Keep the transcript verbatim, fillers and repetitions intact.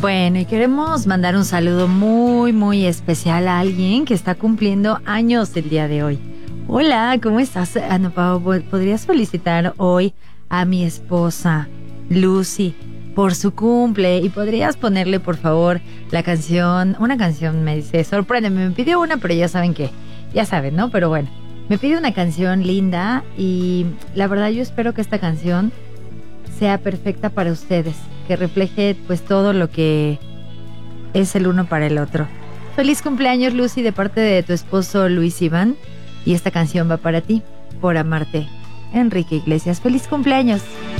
Bueno, y queremos mandar un saludo muy, muy especial a alguien que está cumpliendo años el día de hoy. Hola, ¿cómo estás, Ana Pao? ¿Podrías felicitar hoy a mi esposa, Lucy, por su cumple? Y podrías ponerle, por favor, la canción, una canción, me dice, sorpréndeme, me pidió una, pero ya saben qué, ya saben, ¿no? Pero bueno, me pide una canción linda y la verdad yo espero que esta canción sea perfecta para ustedes, que refleje pues todo lo que es el uno para el otro. Feliz cumpleaños, Lucy, de parte de tu esposo Luis Iván, y esta canción va para ti, Por Amarte. Enrique Iglesias, feliz cumpleaños.